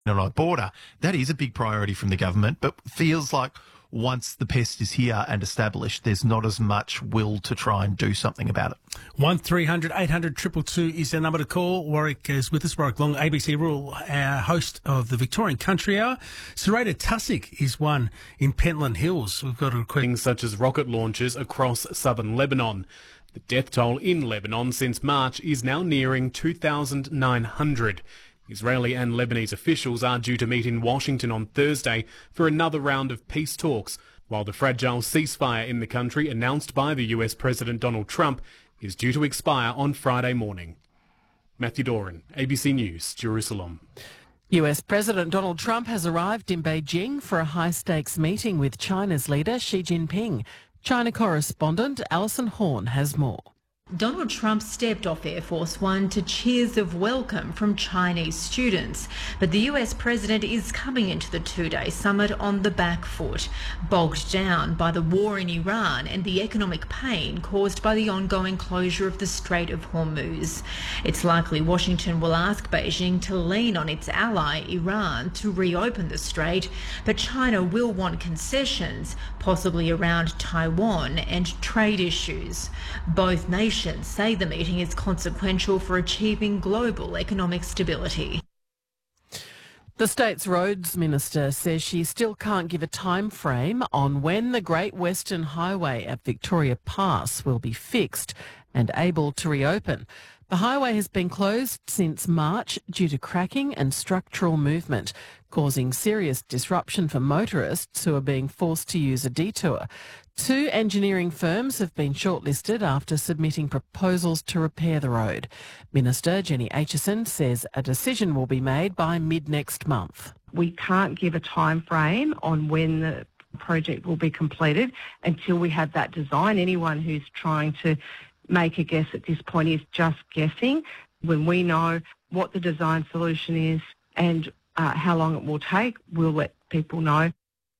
on our border. That is a big priority from the government, but feels like once the pest is here and established, there's not as much will to try and do something about it. 1300 800 222 is the number to call. Warwick is with us. Warwick Long, ABC Rural, host of the Victorian Country Hour. Sarita Tusik is one in Pentland Hills. We've got a quick... Things such as rocket launches across southern Lebanon. The death toll in Lebanon since March is now nearing 2,900. Israeli and Lebanese officials are due to meet in Washington on Thursday for another round of peace talks, while the fragile ceasefire in the country announced by the US President Donald Trump is due to expire on Friday morning. Matthew Doran, ABC News, Jerusalem. US President Donald Trump has arrived in Beijing for a high-stakes meeting with China's leader Xi Jinping. China correspondent Alison Horn has more. Donald Trump stepped off Air Force One to cheers of welcome from Chinese students. But the US president is coming into the two-day summit on the back foot, bogged down by the war in Iran and the economic pain caused by the ongoing closure of the Strait of Hormuz. It's likely Washington will ask Beijing to lean on its ally Iran to reopen the strait, but China will want concessions, possibly around Taiwan and trade issues. Both nations say the meeting is consequential for achieving global economic stability. The state's roads minister says she still can't give a time frame on when the Great Western Highway at Victoria Pass will be fixed and able to reopen. The highway has been closed since March due to cracking and structural movement, causing serious disruption for motorists who are being forced to use a detour. 2 engineering firms have been shortlisted after submitting proposals to repair the road. Minister Jenny Aitchison says a decision will be made by mid-next month. We can't give a time frame on when the project will be completed until we have that design. Anyone who's trying to make a guess at this point is just guessing. When we know what the design solution is and how long it will take, we'll let people know.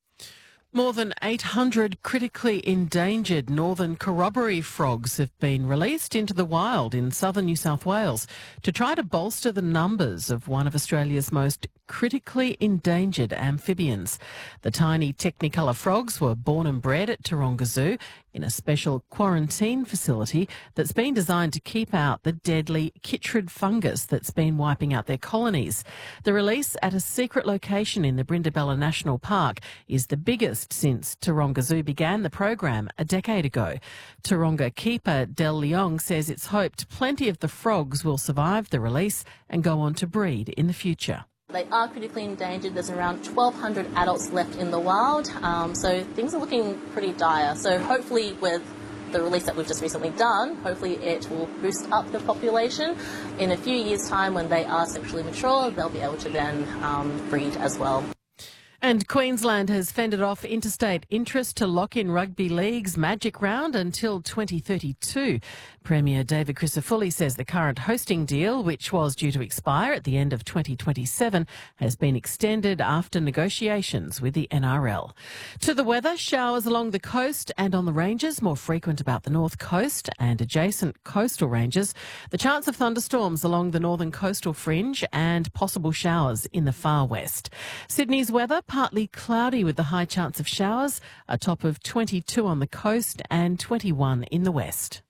More than 800 critically endangered northern corroboree frogs have been released into the wild in southern New South Wales to try to bolster the numbers of one of Australia's most critically endangered amphibians. The tiny Technicolor frogs were born and bred at Taronga Zoo in a special quarantine facility that's been designed to keep out the deadly chytrid fungus that's been wiping out their colonies. The release at a secret location in the Brindabella National Park is the biggest since Taronga Zoo began the program a decade ago. Taronga keeper Del Leong says it's hoped plenty of the frogs will survive the release and go on to breed in the future. They are critically endangered. There's around 1,200 adults left in the wild, so things are looking pretty dire. So hopefully with the release that we've just recently done, hopefully it will boost up the population. In a few years' time, when they are sexually mature, they'll be able to then breed as well. And Queensland has fended off interstate interest to lock in rugby league's Magic Round until 2032. Premier David Crisafulli says the current hosting deal, which was due to expire at the end of 2027, has been extended after negotiations with the NRL. To the weather, showers along the coast and on the ranges, more frequent about the north coast and adjacent coastal ranges. The chance of thunderstorms along the northern coastal fringe and possible showers in the far west. Sydney's weather, partly cloudy with the high chance of showers, a top of 22 on the coast and 21 in the west.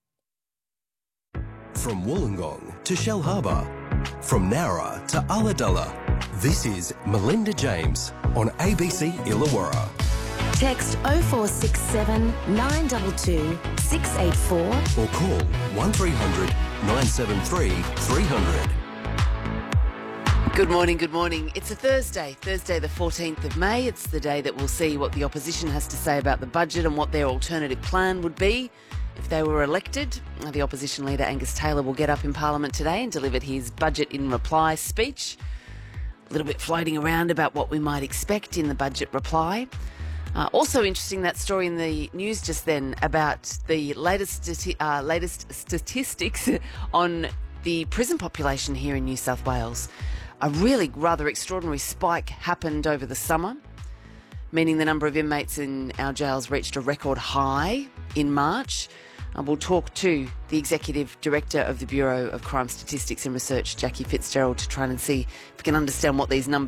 From Wollongong to Shell Harbour, from Nowra to Ulladulla, this is Melinda James on ABC Illawarra. Text 0467 922 684 or call 1300 973 300. Good morning. It's a Thursday the 14th of May. It's the day that we'll see what the opposition has to say about the budget and what their alternative plan would be if they were elected. The opposition leader Angus Taylor will get up in Parliament today and deliver his budget in reply speech. A little bit floating around about what we might expect in the budget reply. Also interesting, that story in the news just then about the latest statistics on the prison population here in New South Wales. A really rather extraordinary spike happened over the summer, meaning the number of inmates in our jails reached a record high in March. We'll talk to the Executive Director of the Bureau of Crime Statistics and Research, Jackie Fitzgerald, to try and see if we can understand what these numbers